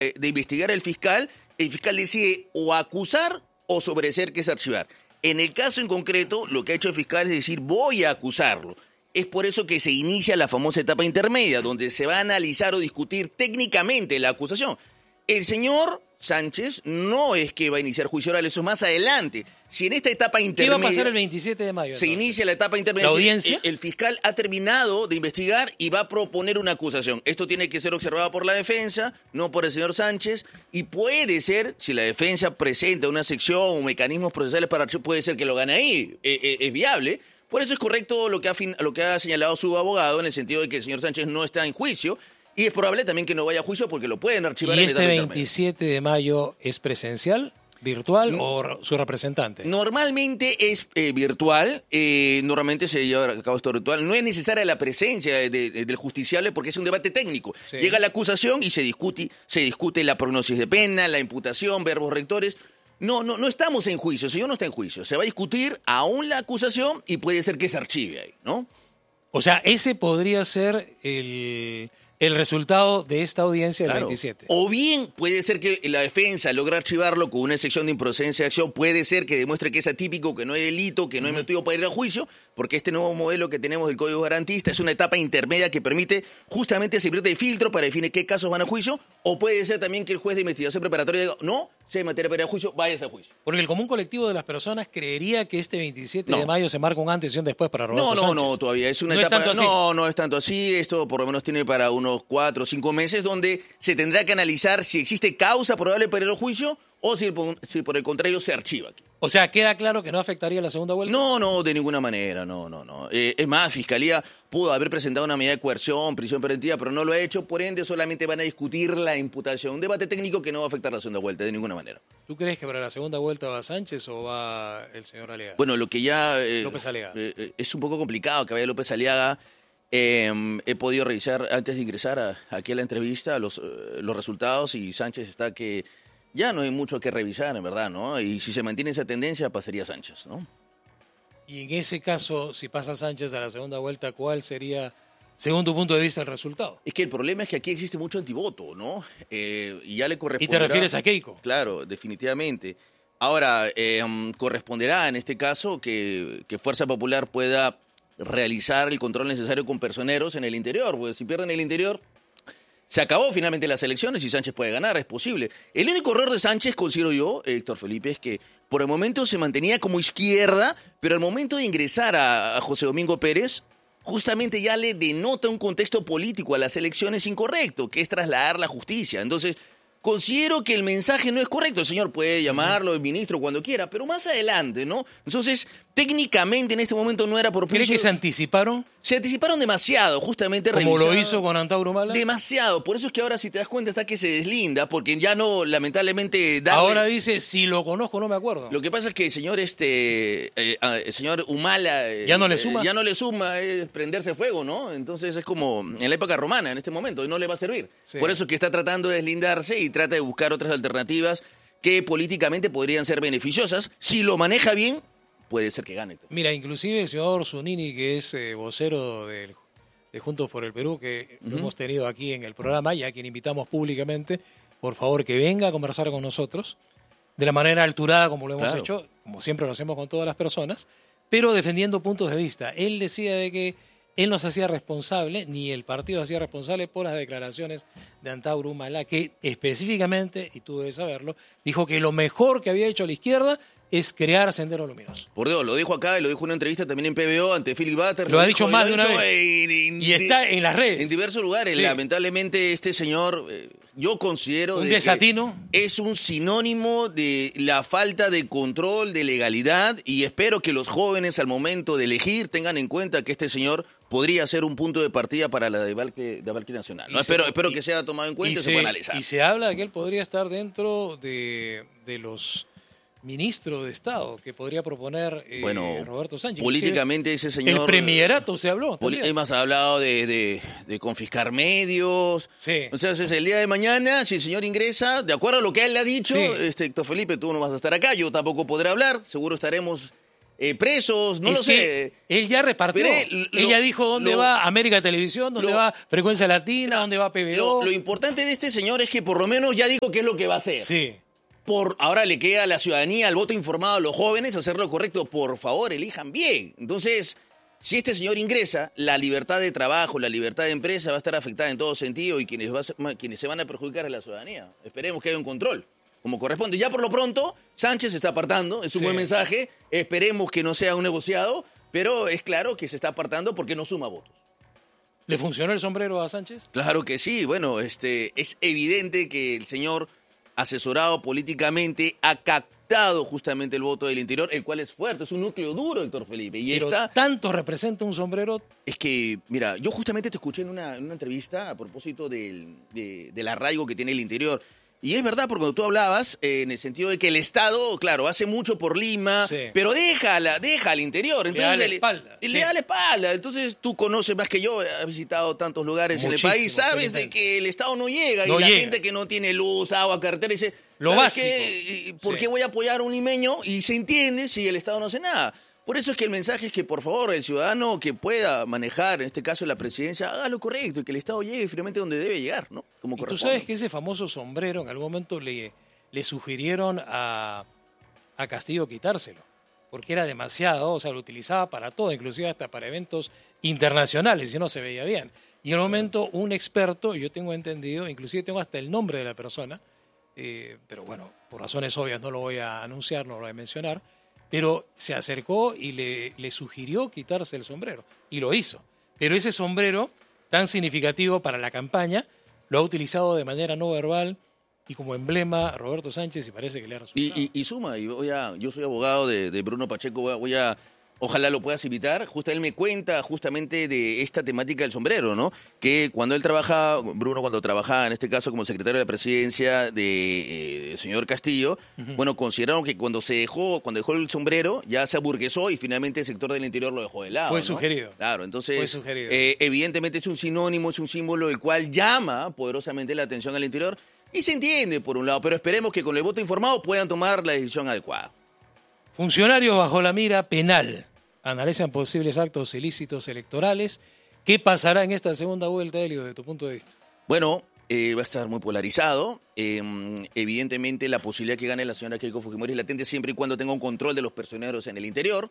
de investigar el fiscal decide o acusar o sobreseer, que es archivar. En el caso en concreto, lo que ha hecho el fiscal es decir, voy a acusarlo. Es por eso que se inicia la famosa etapa intermedia, donde se va a analizar o discutir técnicamente la acusación. El señor Sánchez no es que va a iniciar juicio oral, eso es más adelante. Si en esta etapa intermedia... ¿Qué va a pasar el 27 de mayo? Se inicia la etapa intermedia. ¿La audiencia? El fiscal ha terminado de investigar y va a proponer una acusación. Esto tiene que ser observado por la defensa, no por el señor Sánchez, y puede ser, si la defensa presenta una sección o mecanismos procesales para archivo, puede ser que lo gane ahí, es viable. Por eso es correcto lo que ha señalado su abogado, en el sentido de que el señor Sánchez no está en juicio, y es probable también que no vaya a juicio porque lo pueden archivar. ¿Y este 27 de mayo es presencial, virtual o su representante? Normalmente es virtual, normalmente se lleva a cabo esto virtual. No es necesaria la presencia del justiciable porque es un debate técnico. Sí. Llega la acusación y se discute la prognosis de pena, la imputación, verbos rectores. No estamos en juicio, el señor no está en juicio. Se va a discutir aún la acusación y puede ser que se archive ahí, ¿no? O sea, ese podría ser el resultado de esta audiencia del 27. O bien puede ser que la defensa logre archivarlo con una sección de improcedencia de acción, puede ser que demuestre que es atípico, que no hay delito, que no hay motivo para ir a juicio, porque este nuevo modelo que tenemos del Código Garantista es una etapa intermedia que permite justamente servir de filtro para definir qué casos van a juicio, o puede ser también que el juez de investigación preparatoria diga, no, si hay materia para ir a juicio, váyase a juicio. Porque el común colectivo de las personas creería que este 27 de mayo se marca un antes y un después para Roberto Sánchez. No, todavía es una etapa. No es tanto así. Esto por lo menos tiene para unos 4 o 5 meses donde se tendrá que analizar si existe causa probable para ir a juicio o si por el contrario se archiva aquí. O sea, ¿queda claro que no afectaría la segunda vuelta? No, de ninguna manera, no. Es más, Fiscalía pudo haber presentado una medida de coerción, prisión preventiva, pero no lo ha hecho, por ende solamente van a discutir la imputación. Un debate técnico que no va a afectar la segunda vuelta, de ninguna manera. ¿Tú crees que para la segunda vuelta va Sánchez o va el señor Aliaga? Bueno, lo que ya... López Aliaga. Es un poco complicado que vaya López Aliaga. He podido revisar antes de ingresar aquí a la entrevista los resultados y Sánchez está que... Ya no hay mucho que revisar, en verdad, ¿no? Y si se mantiene esa tendencia, pasaría Sánchez, ¿no? Y en ese caso, si pasa Sánchez a la segunda vuelta, ¿cuál sería, según tu punto de vista, el resultado? Es que el problema es que aquí existe mucho antivoto, ¿no? Y ya le corresponderá... ¿Y te refieres a Keiko? Claro, definitivamente. Ahora, corresponderá en este caso que Fuerza Popular pueda realizar el control necesario con personeros en el interior, porque si pierden el interior... Se acabó finalmente las elecciones y Sánchez puede ganar, es posible. El único error de Sánchez, considero yo, Héctor Felipe, es que por el momento se mantenía como izquierda, pero al momento de ingresar a José Domingo Pérez, justamente ya le denota un contexto político a las elecciones incorrecto, que es trasladar la justicia. Entonces, considero que el mensaje no es correcto. El señor puede llamarlo, el ministro, cuando quiera, pero más adelante, ¿no? Entonces, técnicamente en este momento no era propicio. ¿Crees que se anticiparon? Se anticiparon demasiado, justamente. ¿Como lo hizo con Antauro Humala? Demasiado. Por eso es que ahora, si te das cuenta, está que se deslinda, porque ya no, lamentablemente... Ahora dice, si lo conozco, no me acuerdo. Lo que pasa es que el señor Humala... ¿Ya no le suma? Ya no le suma, es prenderse fuego, ¿no? Entonces es como en la época romana, en este momento, y no le va a servir. Sí. Por eso es que está tratando de deslindarse y trata de buscar otras alternativas que políticamente podrían ser beneficiosas. Si lo maneja bien, puede ser que gane. Mira, inclusive el señor Zunini, que es vocero de Juntos por el Perú, que lo hemos tenido aquí en el programa y a quien invitamos públicamente, por favor que venga a conversar con nosotros de la manera alturada como lo hemos hecho, como siempre lo hacemos con todas las personas, pero defendiendo puntos de vista. Él decía de que él no se hacía responsable, ni el partido se hacía responsable por las declaraciones de Antauro Humala, que específicamente, y tú debes saberlo, dijo que lo mejor que había hecho la izquierda es crear Sendero Luminoso. Por Dios, lo dijo acá y lo dijo en una entrevista también en PBO ante Philip Butter. Lo ha dicho más de una vez. Y está en las redes. En diversos lugares. Sí. Lamentablemente este señor, yo considero... Un desatino. Es un sinónimo de la falta de control, de legalidad, y espero que los jóvenes al momento de elegir tengan en cuenta que este señor podría ser un punto de partida para la debacle nacional, ¿no? Espero que sea tomado en cuenta y se pueda analizar. Y se habla de que él podría estar dentro de los ministros de Estado que podría proponer Roberto Sánchez. Políticamente ese señor... El premierato se habló. Hemos hablado de confiscar medios. Sí. O sea, el día de mañana, si el señor ingresa, de acuerdo a lo que él le ha dicho, Héctor Felipe, tú no vas a estar acá, yo tampoco podré hablar, seguro estaremos presos, no lo sé. Él ya repartió. Él ya dijo dónde va América Televisión, dónde va Frecuencia Latina, dónde va PBO. Lo importante de este señor es que por lo menos ya dijo qué es lo que va a hacer. Sí. Ahora le queda a la ciudadanía, al voto informado, a los jóvenes, hacer lo correcto. Por favor, elijan bien. Entonces, si este señor ingresa, la libertad de trabajo, la libertad de empresa va a estar afectada en todo sentido y quienes se van a perjudicar es la ciudadanía. Esperemos que haya un control, como corresponde. Ya por lo pronto, Sánchez se está apartando, es un buen mensaje. Esperemos que no sea un negociado, pero es claro que se está apartando porque no suma votos. ¿Le funcionó el sombrero a Sánchez? Claro que sí. Bueno, es evidente que el señor, asesorado políticamente, ha captado justamente el voto del interior, el cual es fuerte, es un núcleo duro, Héctor Felipe. Y pero ¿tanto representa un sombrero? Es que, mira, yo justamente te escuché en una entrevista a propósito del arraigo que tiene el interior. Y es verdad, porque tú hablabas en el sentido de que el Estado, claro, hace mucho por Lima, pero deja al interior. Entonces, le da la espalda. Entonces tú conoces más que yo, has visitado tantos lugares en el país, sabes de que el Estado no llega. Y la gente que no tiene luz, agua, carretera, dice, lo básico. ¿Por qué voy a apoyar a un limeño? Y se entiende si el Estado no hace nada. Por eso es que el mensaje es que, por favor, el ciudadano que pueda manejar, en este caso la presidencia, haga lo correcto y que el Estado llegue finalmente donde debe llegar, ¿no? Como tú sabes que ese famoso sombrero en algún momento le sugirieron a Castillo quitárselo, porque era demasiado, o sea, lo utilizaba para todo, inclusive hasta para eventos internacionales, y no se veía bien. Y en el momento un experto, yo tengo entendido, inclusive tengo hasta el nombre de la persona, pero bueno, por razones obvias no lo voy a anunciar, no lo voy a mencionar, pero se acercó y le sugirió quitarse el sombrero. Y lo hizo. Pero ese sombrero, tan significativo para la campaña, lo ha utilizado de manera no verbal y como emblema Roberto Sánchez y parece que le ha resultado. Y suma, yo soy abogado de Bruno Pacheco, ojalá lo puedas invitar. Justo él me cuenta justamente de esta temática del sombrero, ¿no? Que cuando él Bruno cuando trabajaba en este caso como secretario de la presidencia del señor Castillo, bueno, consideraron que cuando dejó el sombrero ya se aburguesó y finalmente el sector del interior lo dejó de lado. Fue sugerido. Claro, entonces evidentemente es un sinónimo, es un símbolo el cual llama poderosamente la atención al interior y se entiende por un lado, pero esperemos que con el voto informado puedan tomar la decisión adecuada. Funcionarios bajo la mira penal analizan posibles actos ilícitos electorales. ¿Qué pasará en esta segunda vuelta, Elio, de tu punto de vista? Bueno, va a estar muy polarizado. Evidentemente, la posibilidad que gane la señora Keiko Fujimori es latente siempre y cuando tenga un control de los personeros en el interior.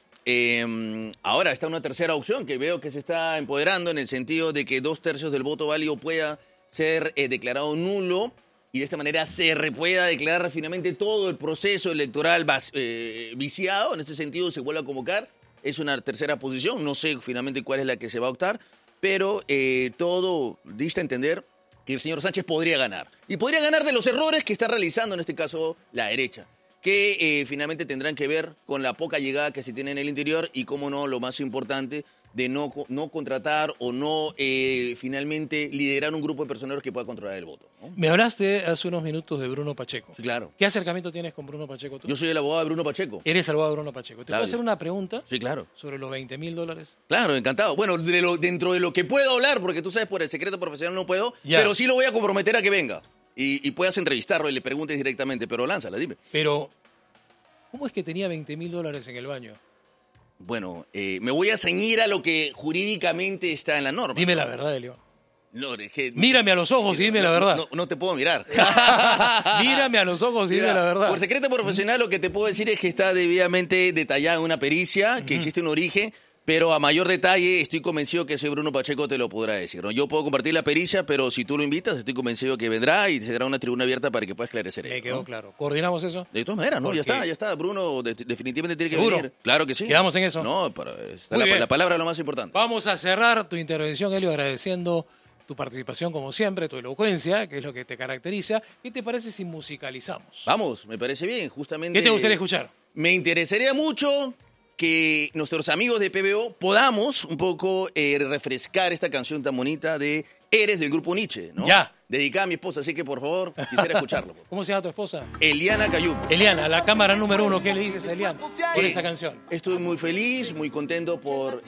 Ahora está una tercera opción que veo que se está empoderando en el sentido de que 2/3 del voto válido pueda ser declarado nulo y de esta manera se pueda declarar finalmente todo el proceso electoral viciado. En este sentido se vuelve a convocar. Es una tercera posición, no sé finalmente cuál es la que se va a optar, pero todo dista a entender que el señor Sánchez podría ganar. Y podría ganar de los errores que está realizando en este caso la derecha, que finalmente tendrán que ver con la poca llegada que se tiene en el interior y, cómo no, lo más importante, de no contratar o no finalmente liderar un grupo de personeros que pueda controlar el voto, ¿no? Me hablaste hace unos minutos de Bruno Pacheco. Sí, claro. ¿Qué acercamiento tienes con Bruno Pacheco tú? Yo soy el abogado de Bruno Pacheco. Eres el abogado de Bruno Pacheco. ¿Te puedo hacer una pregunta? Sí, claro. Sobre los $20,000. Claro, encantado. Bueno, dentro de lo que puedo hablar, porque tú sabes, por el secreto profesional no puedo, pero sí lo voy a comprometer a que venga y puedas entrevistarlo y le preguntes directamente, pero lánzala, dime. Pero, ¿cómo es que tenía $20,000 en el baño? Bueno, me voy a ceñir a lo que jurídicamente está en la norma. Dime la verdad, Elio. No, es que, mírame a los ojos y dime la verdad. No te puedo mirar. Mírame a los ojos y dime la verdad. Por secreto profesional lo que te puedo decir es que está debidamente detallada en una pericia, que existe un origen, pero a mayor detalle estoy convencido que ese Bruno Pacheco te lo podrá decir, ¿no? Yo puedo compartir la pericia, pero si tú lo invitas, estoy convencido que vendrá y será una tribuna abierta para que pueda esclarecer eso. Me quedó claro. ¿Coordinamos eso? De todas maneras, ¿no? Porque... Ya está. Bruno definitivamente tiene ¿Seguro? que venir. Claro que sí. ¿Quedamos en eso? No, la palabra es lo más importante. Vamos a cerrar tu intervención, Elio, agradeciendo tu participación como siempre, tu elocuencia, que es lo que te caracteriza. ¿Qué te parece si musicalizamos? Vamos, me parece bien, justamente. ¿Qué te gustaría escuchar? Me interesaría mucho que nuestros amigos de PBO podamos un poco refrescar esta canción tan bonita de Eres del grupo Nietzsche, ¿no? Ya. Dedicada a mi esposa, así que por favor, quisiera escucharlo. ¿Cómo se llama tu esposa? Eliana Cayub. Eliana, la cámara número 1, ¿qué le dices a Eliana por esta canción? Estoy muy feliz, muy contento por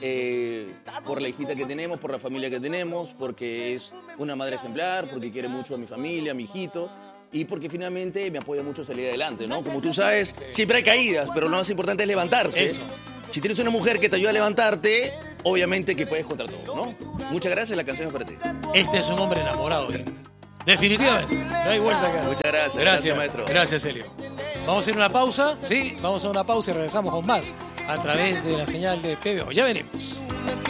la hijita que tenemos, por la familia que tenemos, porque es una madre ejemplar, porque quiere mucho a mi familia, a mi hijito. y porque finalmente me apoya mucho a salir adelante, ¿no? Como tú sabes, siempre hay caídas, pero lo más importante es levantarse. Eso. Si tienes una mujer que te ayuda a levantarte, obviamente que puedes contra todo, ¿no? Muchas gracias, la canción es para ti. Este es un hombre enamorado. Definitivamente. No hay vuelta acá. Muchas gracias. Gracias, maestro. Gracias, Helio. Vamos a ir a una pausa. Sí, vamos a una pausa y regresamos con más a través de la señal de PBO. Ya venimos.